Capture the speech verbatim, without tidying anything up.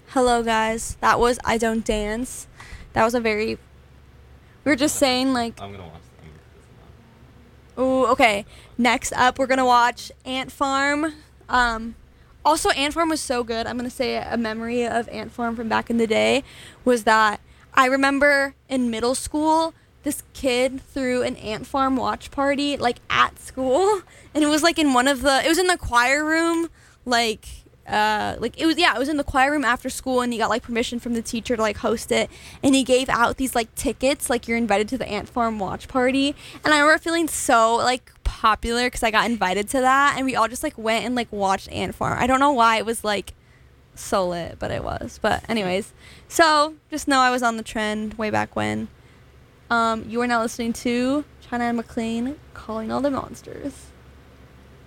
Hello, guys. That was I Don't Dance. That was a very... We were just saying, like... I'm gonna watch them. Ooh, okay. Next up, we're gonna watch Ant Farm. Um, also, Ant Farm was so good. I'm gonna say a memory of Ant Farm from back in the day was that I remember in middle school, this kid threw an Ant Farm watch party, like, at school. And it was, like, in one of the... It was in the choir room, like... Uh, like it was yeah it was in the choir room after school, and he got like permission from the teacher to like host it, and he gave out these like tickets, like you're invited to the Ant Farm watch party. And I remember feeling so like popular because I got invited to that, and we all just like went and like watched Ant Farm. I don't know why it was like so lit, but it was. But anyways, so just know I was on the trend way back when. Um, you are now listening to China and McLean, Calling All the Monsters.